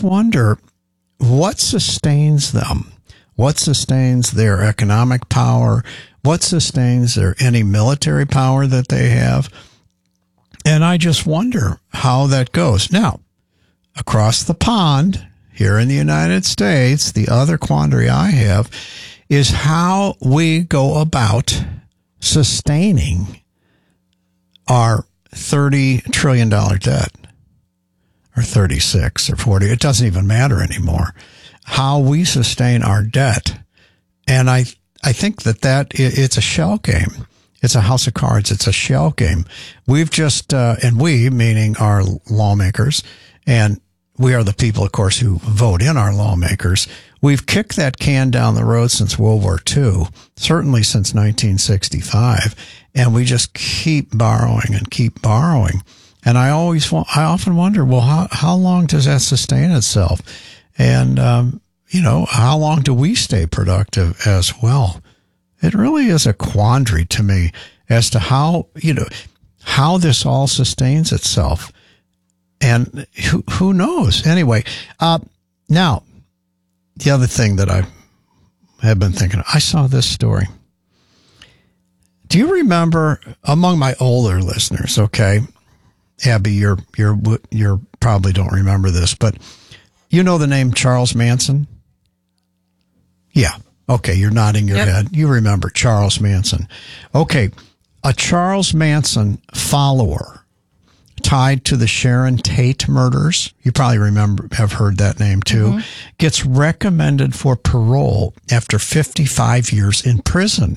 just wonder what sustains them. What sustains their economic power? What sustains their any military power that they have? And I just wonder how that goes. Now, across the pond here in the United States, the other quandary I have is how we go about sustaining our $30 trillion debt, or 36 or 40. It doesn't even matter anymore. How we sustain our debt. And I think that it's a shell game. It's a house of cards. It's a shell game. We've just, and we, meaning our lawmakers, and we are the people, of course, who vote in our lawmakers. We've kicked that can down the road since World War II, certainly since 1965, and we just keep borrowing and keep borrowing. And I often wonder, well, how long does that sustain itself? And, how long do we stay productive as well? It really is a quandary to me as to how this all sustains itself. And who knows? Anyway, now, the other thing that I have been thinking, I saw this story. Do you remember, among my older listeners, okay, Abby, you're probably don't remember this, but you know the name Charles Manson? Yeah. Okay, you're nodding your head. You remember Charles Manson. Okay, a Charles Manson follower tied to the Sharon Tate murders, you probably have heard that name too, gets recommended for parole after 55 years in prison.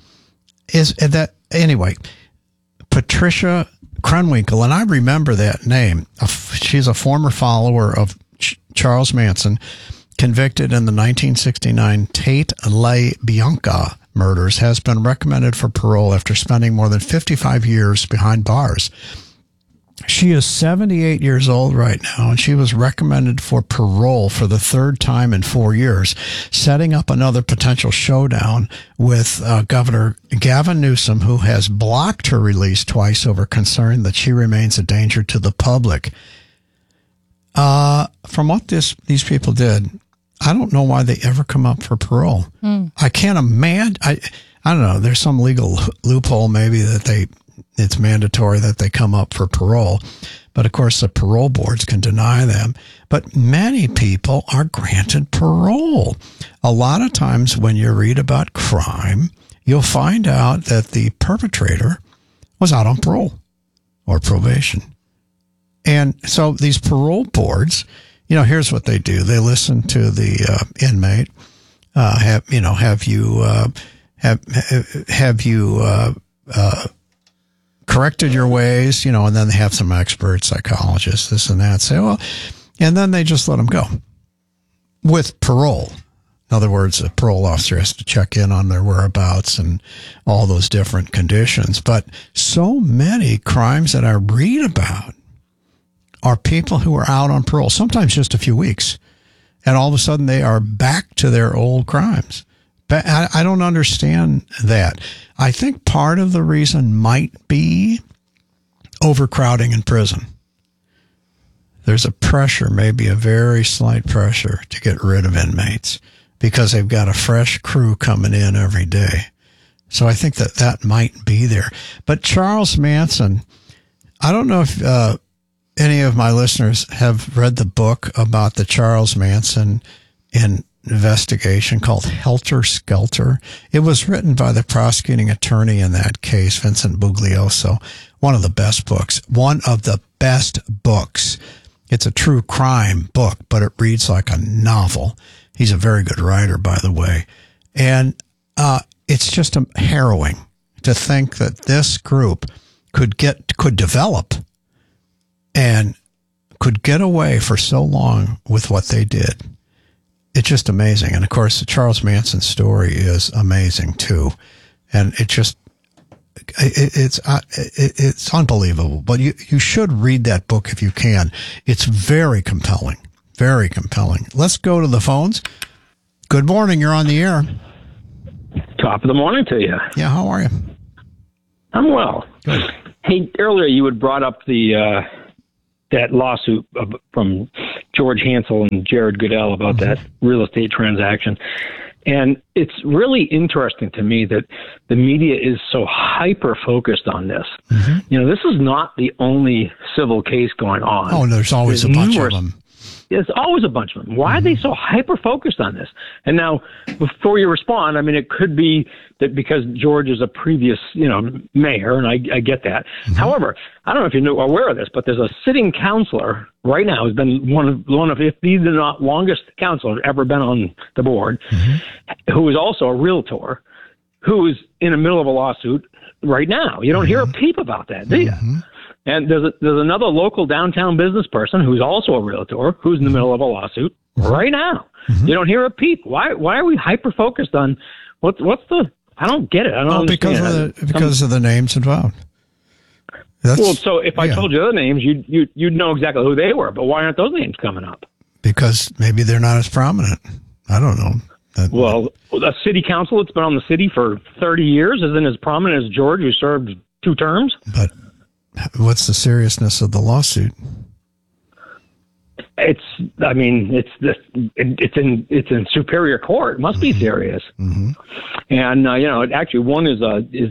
Anyway, Patricia Krenwinkel, and I remember that name. She's a former follower of Charles Manson, convicted in the 1969 Tate LaBianca murders, has been recommended for parole after spending more than 55 years behind bars. She is 78 years old right now, and she was recommended for parole for the third time in 4 years, setting up another potential showdown with Governor Gavin Newsom, who has blocked her release twice over concern that she remains a danger to the public. From what these people did, I don't know why they ever come up for parole. I can't imagine. I don't know. There's some legal loophole maybe that it's mandatory that they come up for parole. But of course, the parole boards can deny them. But many people are granted parole. A lot of times when you read about crime, you'll find out that the perpetrator was out on parole or probation. And so these parole boards, here's what they do. They listen to the inmate, have you corrected your ways, and then they have some experts, psychologists, this and that, say, well, and then they just let them go with parole. In other words, a parole officer has to check in on their whereabouts and all those different conditions. But so many crimes that I read about are people who are out on parole, sometimes just a few weeks, and all of a sudden they are back to their old crimes. But I don't understand that. I think part of the reason might be overcrowding in prison. There's a pressure, maybe a very slight pressure, to get rid of inmates because they've got a fresh crew coming in every day. So I think that might be there. But Charles Manson, I don't know if any of my listeners have read the book about the Charles Manson investigation called Helter Skelter. It was written by the prosecuting attorney in that case, Vincent Buglioso. One of the best books. It's a true crime book, but it reads like a novel. He's a very good writer, by the way. And it's just harrowing to think that this group could develop and could get away for so long with what they did. It's just amazing. And of course, the Charles Manson story is amazing too. And it's unbelievable. But you should read that book if you can. It's very compelling. Very compelling. Let's go to the phones. Good morning. You're on the air. Top of the morning to you. Yeah, how are you? I'm well. Good. Hey, earlier you had brought up that lawsuit from George Hansel and Jared Goodell about that real estate transaction. And it's really interesting to me that the media is so hyper-focused on this. This is not the only civil case going on. Oh, there's always a bunch of them. There's always a bunch of them. Why are they so hyper-focused on this? And now, before you respond, I mean, it could be that because George is a previous, mayor, and I get that. However, I don't know if you're aware of this, but there's a sitting councilor right now who's been one of if he's the not longest councilor ever been on the board, who is also a realtor, who is in the middle of a lawsuit right now. You don't hear a peep about that, do you? And there's another local downtown business person who's also a realtor who's in the middle of a lawsuit right now. You don't hear a peep. Why are we hyper focused on what's the? I don't get it. I don't understand. Because of the names involved. So if I told you the names, you'd know exactly who they were. But why aren't those names coming up? Because maybe they're not as prominent. I don't know. A city council that's been on the city for 30 years isn't as prominent as George, who served 2 terms. But what's the seriousness of the lawsuit? It's in superior court. It must be serious. And actually, one is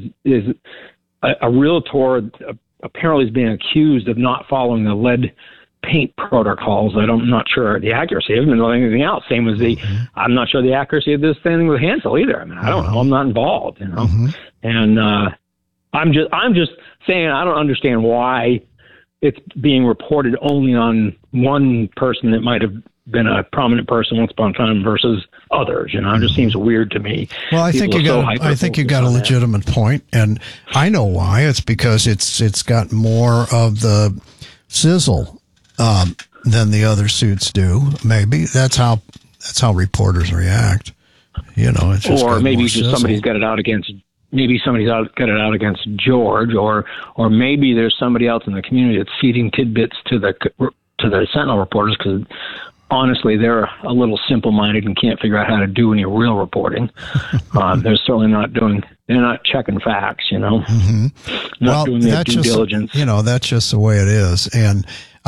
a realtor apparently is being accused of not following the lead paint protocols. I'm not sure the accuracy. I haven't know anything else. Same as I'm not sure the accuracy of this thing with Hansel either. I mean, I don't know. I'm not involved. And I'm just saying I don't understand why it's being reported only on one person that might have been a prominent person once upon a time versus others. It just seems weird to me. Well, I think you got a legitimate point, and I know why. It's because it's got more of the sizzle than the other suits do. Maybe that's how reporters react. It's just or maybe just sizzle. Somebody's got it out against. Maybe somebody's got it out against George, or maybe there's somebody else in the community that's feeding tidbits to the Sentinel reporters because honestly they're a little simple-minded and can't figure out how to do any real reporting. They're certainly they're not checking facts, Not doing their due diligence. That's just the way it is. And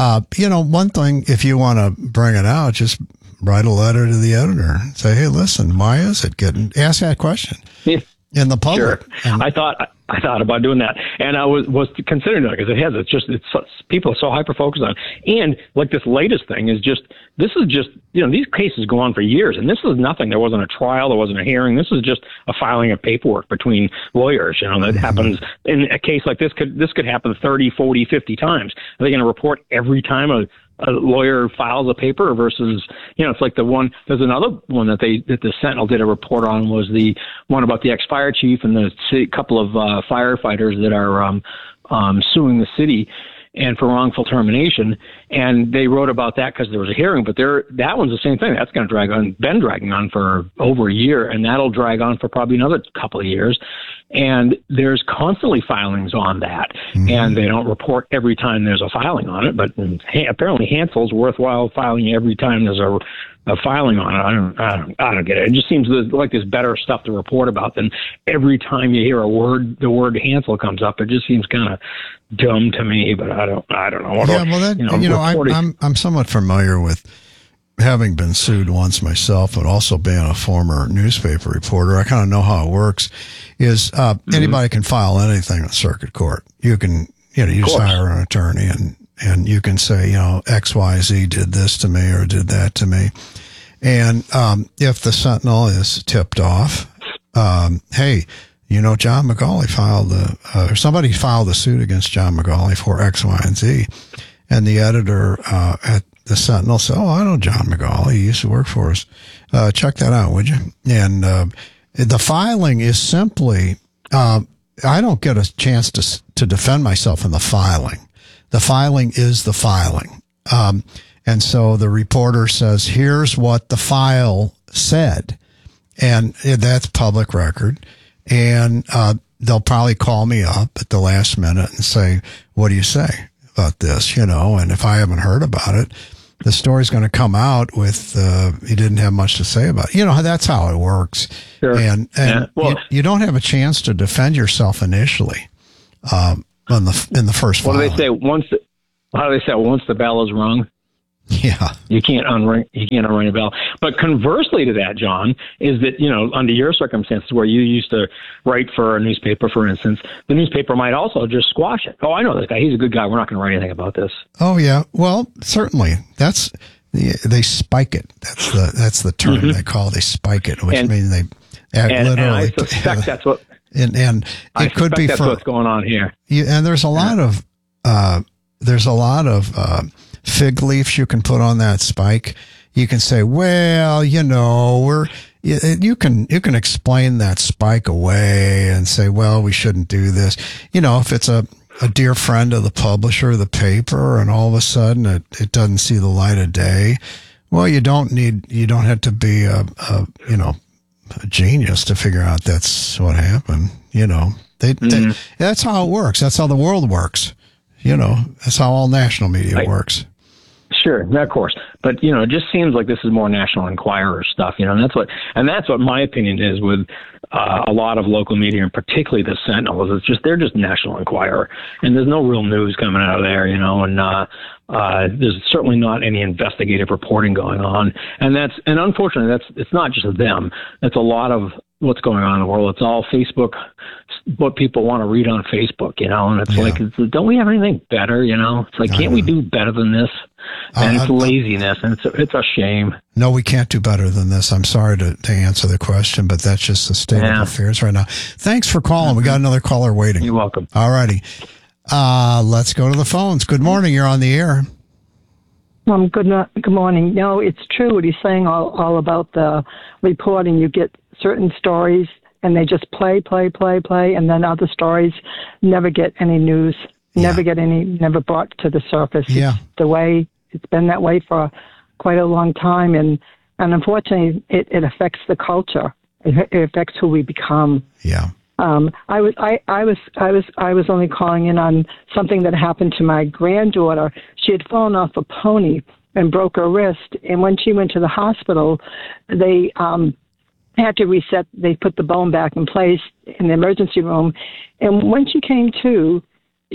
one thing, if you want to bring it out, just write a letter to the editor. Say, hey, listen, why is it ask that question. Yeah. In the public. Sure. I thought about doing that, and I was considering that because people are so hyper focused on it. And like this latest thing is just these cases go on for years, and this is nothing. There wasn't a trial, there wasn't a hearing. This is just a filing of paperwork between lawyers. That happens in a case like this. This could happen 30, 40, 50 times. Are they going to report every time a lawyer files a paper versus, it's like there's another one that the Sentinel did a report on was the one about the ex-fire chief and the couple of firefighters that are suing the city and for wrongful termination. And they wrote about that because there was a hearing, but that one's the same thing. That's going to been dragging on for over a year, and that'll drag on for probably another couple of years. And there's constantly filings on that, and they don't report every time there's a filing on it. But apparently, Hansel's worthwhile filing every time there's a filing on it. I don't get it. It just seems like there's better stuff to report about than every time you hear the word Hansel comes up. It just seems kind of dumb to me. But I don't know. Yeah, well, I'm somewhat familiar with having been sued once myself, but also being a former newspaper reporter. I kind of know how it works. Is anybody can file anything in circuit court. You can you just hire an attorney and you can say XYZ did this to me or did that to me, and if the Sentinel is tipped off, hey, John McGauley or somebody filed a suit against John McGauley for X, Y, and Z, and the editor at the Sentinel said, "Oh, I know John McGauley. He used to work for us. Check that out, would you?" And the filing is simply, I don't get a chance to defend myself in the filing. The filing is the filing. And so the reporter says, here's what the file said. And that's public record. And they'll probably call me up at the last minute and say, what do you say about this? And if I haven't heard about it, the story's going to come out with, he didn't have much to say about it. That's how it works. Sure. And you don't have a chance to defend yourself initially, in the first filing. How do they say once the bell is rung? Yeah. You can't unring a bell. But conversely to that, John, is that, under your circumstances where you used to write for a newspaper, for instance, the newspaper might also just squash it. Oh, I know this guy. He's a good guy. We're not going to write anything about this. Oh, yeah. Well, certainly. They spike it. That's the term they call it. They spike it, which means they literally. And I suspect that's what. And it could be that's what's going on here. And there's a lot of fig leaves you can put on that spike. You can say, well, you can explain that spike away and say, well, we shouldn't do this. If it's a dear friend of the publisher of the paper and all of a sudden it doesn't see the light of day, well, you don't have to be a genius to figure out that's what happened. That's how it works. That's how the world works. That's how all national media works. Sure, of course, but it just seems like this is more National Enquirer stuff, and that's what my opinion is with a lot of local media, and particularly the Sentinel. They're just National Enquirer, and there's no real news coming out of there, and there's certainly not any investigative reporting going on, and unfortunately it's not just them. It's a lot of what's going on in the world. It's all Facebook, what people want to read on Facebook, and it's like, don't we have anything better? It's like, can't we do better than this? And it's laziness, and it's a shame. No, we can't do better than this. I'm sorry to answer the question, but that's just the state of affairs right now. Thanks for calling. We got another caller waiting. You're welcome. All righty. Let's go to the phones. Good morning. You're on the air. Good morning. No, it's true what he's saying all about the reporting. You get certain stories, and they just play, and then other stories never get any news, never brought to the surface. Yeah. It's been that way for quite a long time, and unfortunately, it affects the culture. It affects who we become. Yeah. I was only calling in on something that happened to my granddaughter. She had fallen off a pony and broke her wrist, and when she went to the hospital, they had to reset. They put the bone back in place in the emergency room, and when she came to,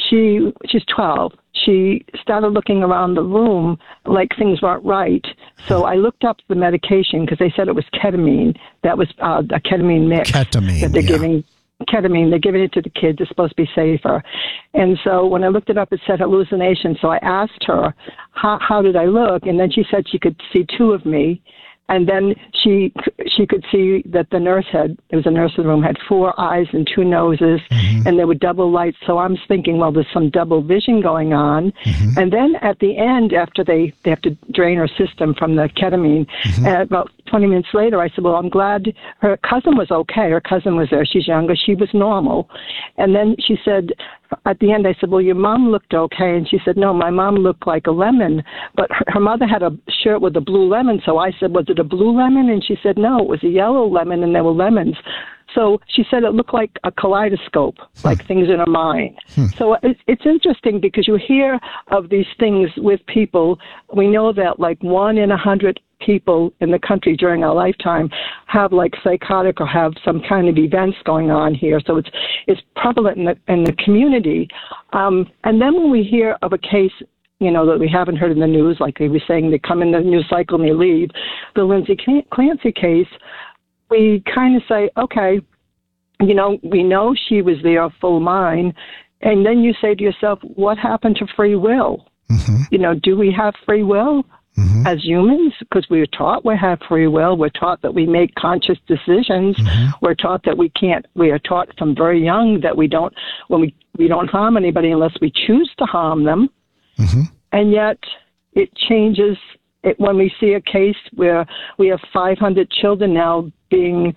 she's 12. She started looking around the room like things weren't right. So I looked up the medication because they said it was ketamine. That was a ketamine mix. Ketamine, that they're giving. Ketamine, they're giving it to the kids. It's supposed to be safer. And so when I looked it up, it said hallucination. So I asked her, how did I look? And then she said she could see two of me. And then she could see that there was a nurse in the room, had 4 eyes and 2 noses, and there were double lights. So I'm thinking, well, there's some double vision going on. And then at the end, after they have to drain her system from the ketamine, about 20 minutes later, I said, well, I'm glad her cousin was okay. Her cousin was there. She's younger. She was normal. And then she said, at the end, I said, well, your mom looked okay. And she said, no, my mom looked like a lemon. But her mother had a shirt with a blue lemon. So I said, was it a blue lemon? And she said, no, it was a yellow lemon, and there were lemons. So she said it looked like a kaleidoscope, like things in her mind. So it's interesting because you hear of these things with people. We know that like 1 in 100 people in the country during our lifetime have like psychotic or have some kind of events going on here. So it's prevalent in the community. And then when we hear of a case, that we haven't heard in the news, like they were saying, they come in the news cycle and they leave, the Lindsay Clancy case, we kind of say, okay, we know she was there full mind. And then you say to yourself, what happened to free will? Do we have free will as humans? Because we're taught we have free will. We're taught that we make conscious decisions. We're taught that we are taught from very young that we don't harm anybody unless we choose to harm them. And yet it changes when we see a case where we have 500 children now being,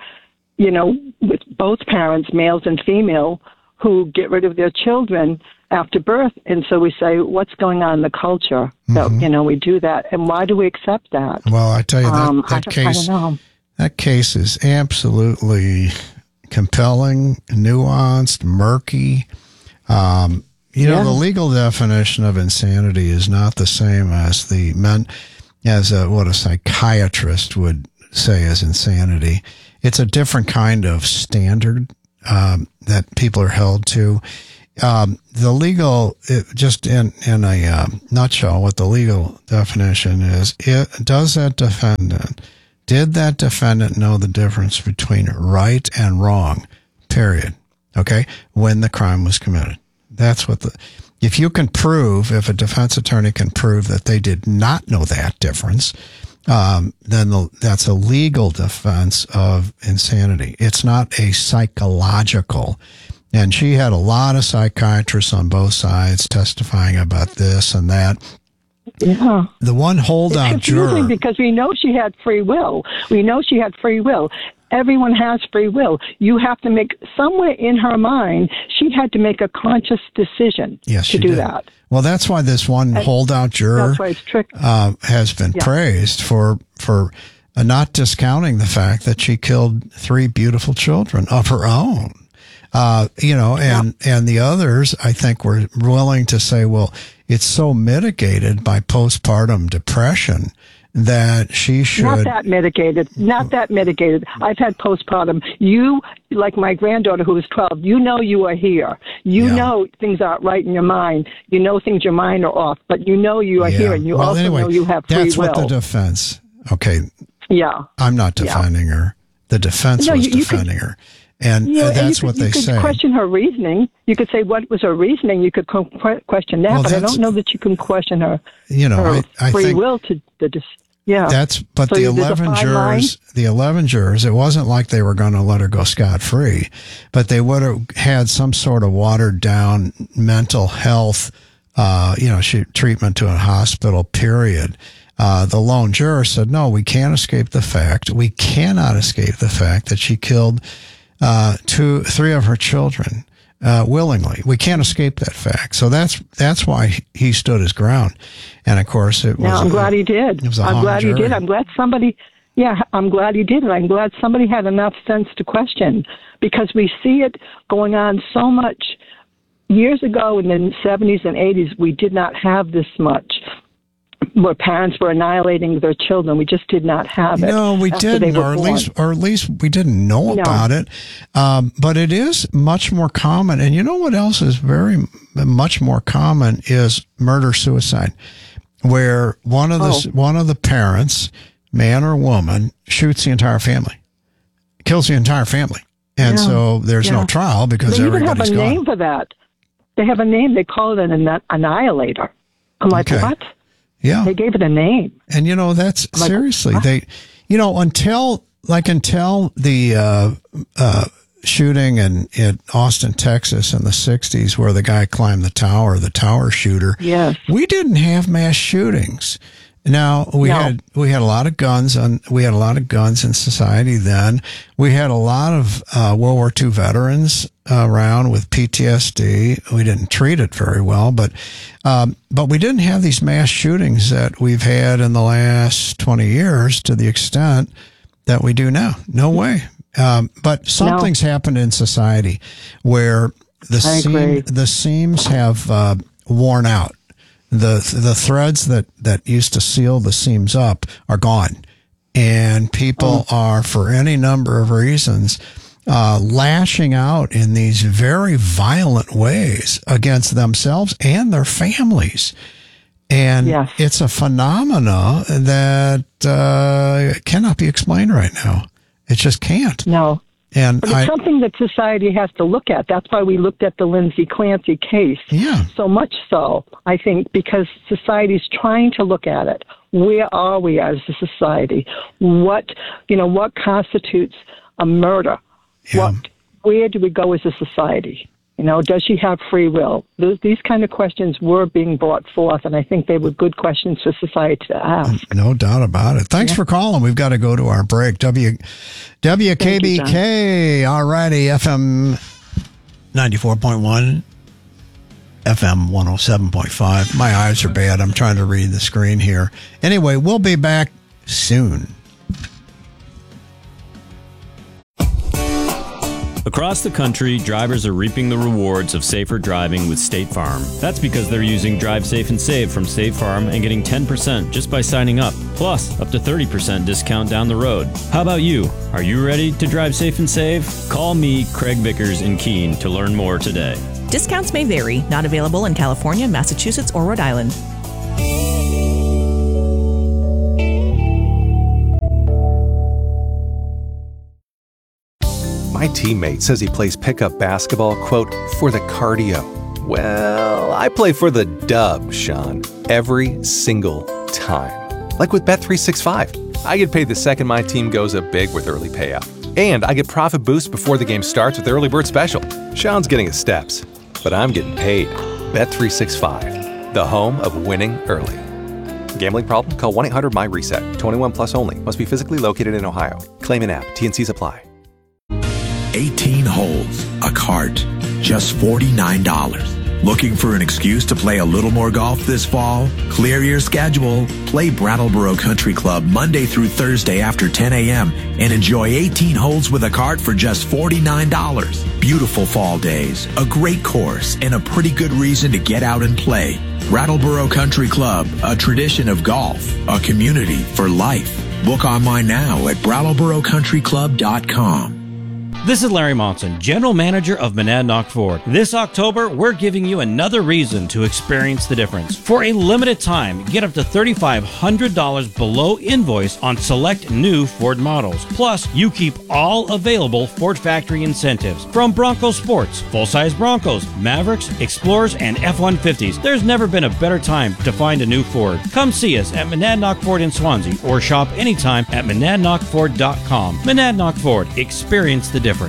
with both parents, males and female, who get rid of their children after birth. And so we say, what's going on in the culture that, we do that? And why do we accept that? Well, I tell you, I don't know. That case is absolutely compelling, nuanced, murky. The legal definition of insanity is not the same as what a psychiatrist would say as insanity. It's a different kind of standard that people are held to. the legal, just in a nutshell, what the legal definition is, did that defendant know the difference between right and wrong, period, okay, when the crime was committed? That's what if you can prove, if a defense attorney can prove that they did not know that difference, then that's a legal defense of insanity. It's not a psychological. And she had a lot of psychiatrists on both sides testifying about this and that. Yeah. The one holdout it's confusing juror. Because we know she had free will. Everyone has free will. You have to make, somewhere in her mind, she had to make a conscious decision to do that. Well, that's why this one holdout juror that's why it's tricky. Has been praised for not discounting the fact that she killed 3 beautiful children of her own. And the others, I think, were willing to say, well, it's so mitigated by postpartum depression that she should. Not that mitigated. I've had postpartum. You, like my granddaughter who was 12, you know you are here. You know things aren't right in your mind. You know things, your mind are off, but you know you are here, and you know you have free will. That's what the defense. Okay. Yeah. I'm not defending her. The defense was defending her. And that's what they say. You could question her reasoning. You could say, what was her reasoning? You could question that, but I don't know that you can question her, I free think will to the. Yeah. But so the 11 jurors, it wasn't like they were going to let her go scot-free, but they would have had some sort of watered down mental health, treatment to a hospital, period. The lone juror said, no, we can't escape the fact. We cannot escape the fact that she killed 3 of her children willingly. We can't escape that fact. So that's why he stood his ground. And of course, I'm glad he did. I'm glad he did. I'm glad somebody. Yeah, I'm glad he did, and I'm glad somebody had enough sense to question, because we see it going on so much. Years ago, in the 70s and 80s, we did not have this much, where parents were annihilating their children. We just did not have it. No, we didn't, or at least we didn't know about it. But it is much more common. And you know what else is very much more common is murder-suicide, where one of the parents, man or woman, shoots the entire family, kills the entire family, and so there's no trial because everybody's gone. They even have a name for that. They have a name. They call it an annihilator. I'm like, what? Yeah. They gave it a name. And, that's seriously, until the shooting in Austin, Texas in the 60s, where the guy climbed the tower shooter. Yes. We didn't have mass shootings. Now we had a lot of guns in society then. We had a lot of World War II veterans around with PTSD. We didn't treat it very well, but we didn't have these mass shootings that we've had in the last 20 years to the extent that we do now. No way. But something's happened in society where the seams have worn out. The threads that used to seal the seams up are gone, and people are, for any number of reasons, lashing out in these very violent ways against themselves and their families. And it's a phenomena that cannot be explained right now. It just can't. No. But it's something that society has to look at. That's why we looked at the Lindsay Clancy case. Yeah. So much so, I think, because society's trying to look at it. Where are we as a society? What constitutes a murder? Yeah. Where do we go as a society? Does she have free will? These kind of questions were being brought forth, and I think they were good questions for society to ask. No doubt about it. Thanks for calling. We've got to go to our break. WKBK, all righty, FM 94.1, FM 107.5. My eyes are bad. I'm trying to read the screen here. Anyway, we'll be back soon. Across the country, drivers are reaping the rewards of safer driving with State Farm. That's because they're using Drive Safe and Save from State Farm and getting 10% just by signing up, plus up to 30% discount down the road. How about you? Are you ready to drive safe and save? Call me, Craig Vickers in Keene, to learn more today. Discounts may vary. Not available in California, Massachusetts, or Rhode Island. My teammate says he plays pickup basketball, quote, for the cardio. Well, I play for the dub, Sean, every single time. Like with Bet365. I get paid the second my team goes up big with early payout. And I get profit boosts before the game starts with Early Bird Special. Sean's getting his steps, but I'm getting paid. Bet365, the home of winning early. Gambling problem? Call 1-800-MY-RESET. 21 plus only. Must be physically located in Ohio. Claim in app. T&Cs apply. 18 holes, a cart, just $49. Looking for an excuse to play a little more golf this fall? Clear your schedule. Play Brattleboro Country Club Monday through Thursday after 10 a.m. and enjoy 18 holes with a cart for just $49. Beautiful fall days, a great course, and a pretty good reason to get out and play. Brattleboro Country Club, a tradition of golf, a community for life. Book online now at BrattleboroCountryClub.com. This is Larry Monson, General Manager of Monadnock Ford. This October, we're giving you another reason to experience the difference. For a limited time, get up to $3,500 below invoice on select new Ford models. Plus, you keep all available Ford factory incentives from Bronco Sports, full-size Broncos, Mavericks, Explorers, and F-150s. There's never been a better time to find a new Ford. Come see us at Monadnock Ford in Swansea or shop anytime at monadnockford.com. Monadnock Ford. Experience the difference.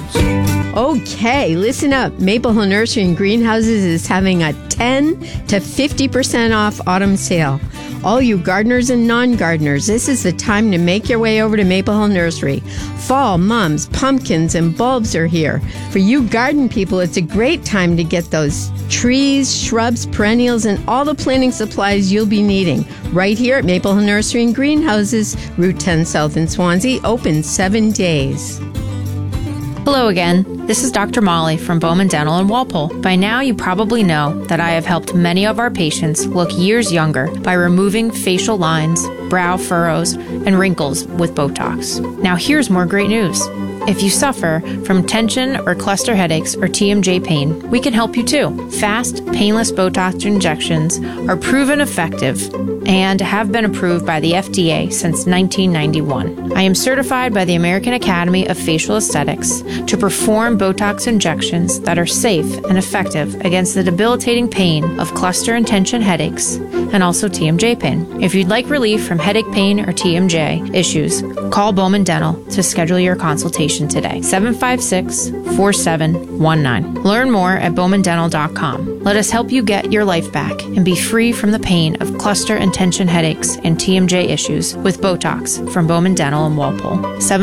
Okay, listen up. Maple Hill Nursery and Greenhouses is having a 10 to 50% off autumn sale. All you gardeners and non-gardeners, this is the time to make your way over to Maple Hill Nursery. Fall, mums, pumpkins, and bulbs are here. For you garden people, it's a great time to get those trees, shrubs, perennials, and all the planting supplies you'll be needing. Right here at Maple Hill Nursery and Greenhouses, Route 10 South in Swansea, open 7 days. Hello again. This is Dr. Molly from Bowman Dental in Walpole. By now you probably know that I have helped many of our patients look years younger by removing facial lines, brow furrows, and wrinkles with Botox. Now here's more great news. If you suffer from tension or cluster headaches or TMJ pain, we can help you too. Fast, painless Botox injections are proven effective and have been approved by the FDA since 1991. I am certified by the American Academy of Facial Aesthetics to perform Botox injections that are safe and effective against the debilitating pain of cluster and tension headaches and also TMJ pain. If you'd like relief from headache pain or TMJ issues, call Bowman Dental to schedule your consultation today. 756-4719. Learn more at bowmandental.com. Let us help you get your life back and be free from the pain of cluster and tension headaches and TMJ issues with Botox from Bowman Dental in Walpole.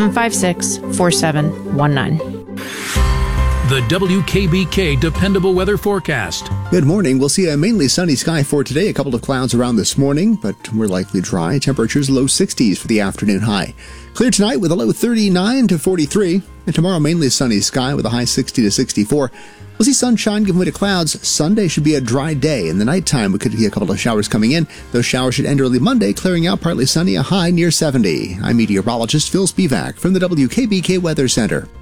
756-4719. The WKBK Dependable Weather Forecast. Good morning. We'll see a mainly sunny sky for today. A couple of clouds around this morning, but we're likely dry. Temperatures low 60s for the afternoon high. Clear tonight with a low 39 to 43. And tomorrow mainly sunny sky with a high 60 to 64. We'll see sunshine giving way to clouds. Sunday should be a dry day. In the nighttime, we could see a couple of showers coming in. Those showers should end early Monday, clearing out partly sunny, a high near 70. I'm meteorologist Phil Spivak from the WKBK Weather Center.